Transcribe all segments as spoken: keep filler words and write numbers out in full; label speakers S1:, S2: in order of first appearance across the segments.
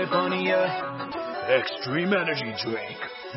S1: Extreme energy drink.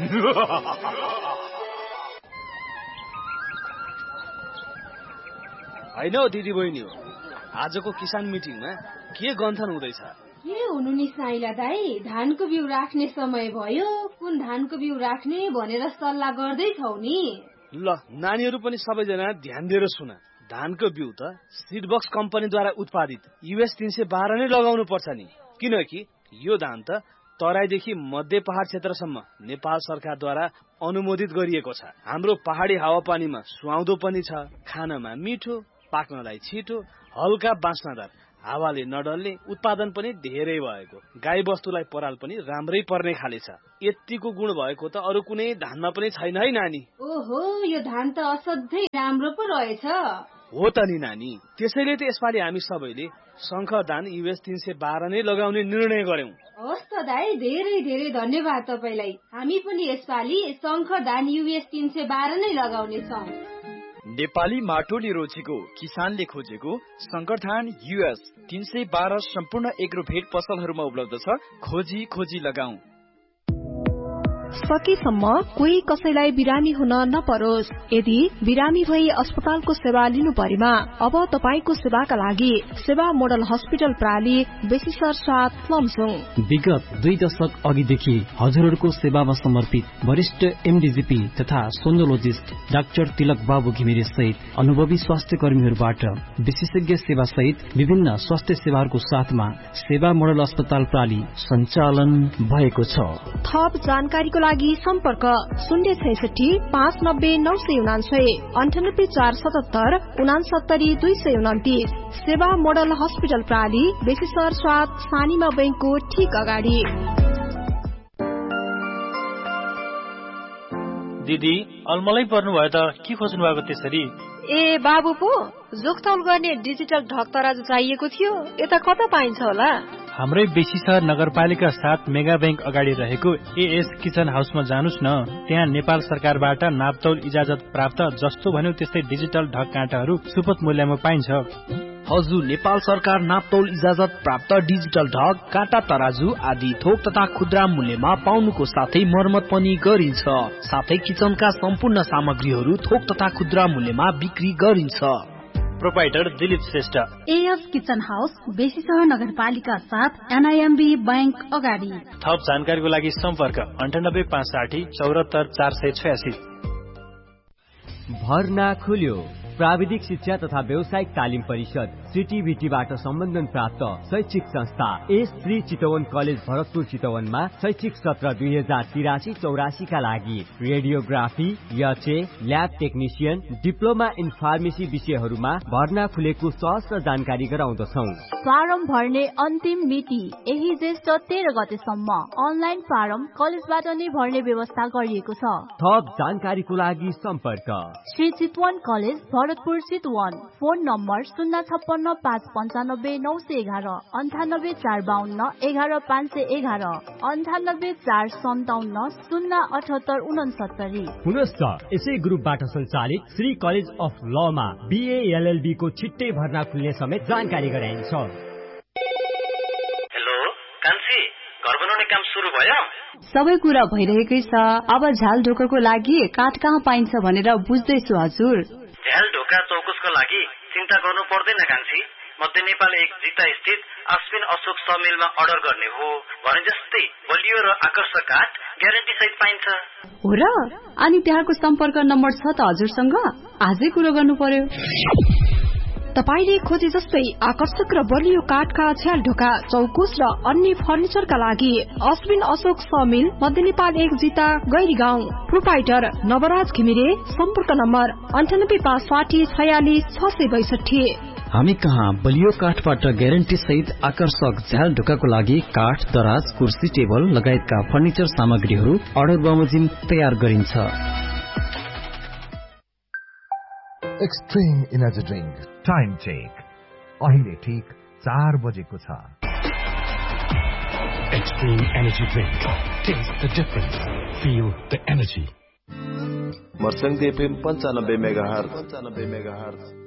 S2: हैन दिदी बहिनी हो आजको किसान मिटिङमा के गन्थन हुँदैछ
S3: के हुनु नि साइला दाइ धानको बिउ राख्ने समय भयो कुन धानको बिउ राख्ने भनेर सल्लाह गर्दै छौ नि
S2: ल नानीहरू पनि सबैजना ध्यान दिएर सुन धानको बिउ त सीडबक्स कम्पनीद्वारा उत्पादित युएस तीन सय बाह्र नै लगाउनु पर्छ नि किनकि यो धान त तराईदेखि मध्य पहाड क्षेत्रसम्म नेपाल सरकारद्वारा अनुमोदित गरिएको छ हाम्रो पहाडी हावापानीमा सुहाउँदो पनि छ खानमा मिठो पाक्नलाई छिटो हल्का बाँच्नदार हावाले नडल्ने उत्पादन पनि धेरै भएको गाई बस्तुलाई पराल पनि राम्रै पर्ने खाले छ यतिको गुण भएको त अरु कुनै धानमा पनि छैन है नानी
S3: ओहो यो धान त असाध्यै राम्रो पो रहेछ
S2: हो त नि नानी त्यसैले त यसपालि हामी सबैले शंकर धान युएस तीन सय बाह्र नै लगाउने निर्णय गर्यौं
S3: हस् त दाइ धेरै धेरै धन्यवाद तपाईलाई हामी पनि यसपालि शंकर धान युएस तीन सय बाह्र नै लगाउने छौं
S4: नेपाली माटोले रोजेको किसानले खोजेको शंकर धान युएस तीन सय बाह्र सम्पूर्ण एग्रो भेट पसलहरूमा उपलब्ध छ खोजी खोजी लगाऊ
S5: सकेसम्म कोही कसैलाई बिरामी हुन नपरोस् यदि बिरामी भई अस्पतालको सेवा लिनु परेमा अब तपाईको सेवाका लागि सेवा मोडल हस्पिटल प्राली बेसिसर साथ लमसुङ
S6: विगत दुई दशक अघिदेखि हजुरहरूको सेवामा समर्पित वरिष्ठ एमडीजीपी तथा सोनोलोजिस्ट डाक्टर तिलक बाबु घिमिरे सहित अनुभवी स्वास्थ्य कर्मीहरूबाट विशेषज्ञ सेवा सहित विभिन्न स्वास्थ्य सेवाहरूको साथमा सेवा मोडल अस्पताल प्राली सञ्चालन भएको छ
S5: थप जानकारीको लागि सम्पर्क शून्य छैसठी पाँच नब्बे नौ सय उनान्सय अन्ठानब्बे चार सतहत्तर उनासत्तरी दुई सय उन्तिस सेवा मोडल हस्पिटल प्राली बेसिसर साथ सानीमा बैंकको ठीक अगाडि
S7: दिदी अलमलै पर्नु भयो त के खोज्नु भएको त्यसरी
S5: ए बाबु पो जोखतौल गर्ने डिजिटल ढक तराजु चाहिएको थियो यता कता पाइन्छ होला
S7: हाम्रै बेसिसर नगरपालिका साथ मेगा बैंक अगाडि रहेको एएस किचन हाउसमा जानुस् न त्यहाँ नेपाल सरकारबाट नापतौल इजाजत प्राप्त जस्तो भन्यो त्यस्तै डिजिटल ढक काँटाहरू सुपथ मूल्यमा पाइन्छ
S8: हजुर नेपाल सरकार नापतौल इजाजत प्राप्त डिजिटल ढक काँटा तराजु आदि थोक तथा खुद्रा मूल्यमा पाउनुको साथै मर्मत पनि गरिन्छ साथै किचनका सम्पूर्ण सामग्रीहरू थोक तथा खुद्रा मूल्यमा बिक्री गरिन्छ
S7: proprietor Dilip Shrestha
S9: as kitchen house बेसिसर नगरपालिका साथ एनआईएमबी बैंक अगाडि
S7: थप जानकारीको लागि सम्पर्क अन्ठानब्बे पाँच साठी चौरात्तर चार सय छयासी
S10: भर्ना खुल्यो प्राविधिक शिक्षा तथा व्यावसायिक तालिम परिषद सीटीभीटीबाट सम्बन्धन प्राप्त शैक्षिक संस्था एस श्री चितवन कलेज भरतपुर चितवनमा शैक्षिक सत्र दुई हजार तिरासी चौरासी का लागि radiography यचे lab technician diploma in pharmacy विषयहरूमा भर्ना खुलेको सहस्र जानकारी गराउँदछौ
S9: फारम भर्ने अन्तिम मिति यही ज्येष्ठ तेह्र गतेसम्म अनलाइन फारम कलेजबाट नै भर्ने व्यवस्था गरिएको छ
S10: थप जानकारीको लागि सम्पर्क
S9: Shri Chitwan college Bharatpur Chitwan phone number शून्य छप्पन्न पाँच पन्चानब्बे नौ सय एघार अन्ठानब्बे चार बाहन्न एघार पाँच सय एघार अन्ठानब्बे चार सन्ताउन्न शून्य अठहत्तर उनसत्तरी
S10: पुनश्च यसै ग्रुपबाट सञ्चालित Shri college of Lama BA LLB को छिट्टै भर्ना खुल्ने समेत जानकारी गराइन्छ
S11: हेलो कान्छी घर बनाउने काम सुरु भयो
S12: सबै कुरा भइरहेकै छ अब झाल ढोकाको लागि काठ कहाँ पाइन्छ भनेर बुझ्दैछु हजुर
S11: झ्याल ढोका चौकुसको लागि चिन्ता गर्नु पर्दैन कान्छी मध्य नेपाल एक जिता स्थित अश्विन अशोक समिलमा अर्डर गर्ने हो भने जस्तै बलियो र आकर्षक काठ ग्यारेन्टी सहित पाइन्छ
S12: हो र अनि त्यहाँको सम्पर्क नम्बर छ त हजुरसँग आजै कुरो गर्नु पर्यो
S5: तपाईले खोजे जस्तै आकर्षक र बलियो काठका झ्याल ढोका चौकुस र अन्य फर्निचरका लागि अश्विन अशोक समिल मध्य नेपाल एक जिता गैरी गाउँ प्रोपाइटर नवराज घिमिरे सम्पर्क नम्बर अन्ठानब्बे पाँच साठी छयालिस छ सय बैसठी
S6: हामी कहाँ बलियो काठबाट ग्यारेन्टी सहित आकर्षक झ्याल ढोकाको लागि काठ दराज कुर्सी टेबल लगायतका फर्निचर सामग्रीहरू अर्डर बमोजिम तयार गरिन्छ
S13: extreme energy drink time check अहिले ठीक चार बजेको छ
S14: extreme energy drink test the difference feel the energy
S15: मर्संग FM पंचानब्बे megahertz पंचानब्बे megahertz